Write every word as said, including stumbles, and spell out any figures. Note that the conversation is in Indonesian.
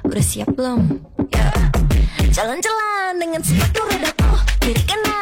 Udah siap belum? Ya. Jalan-jalan dengan sepatu roda tuh, kiri kanan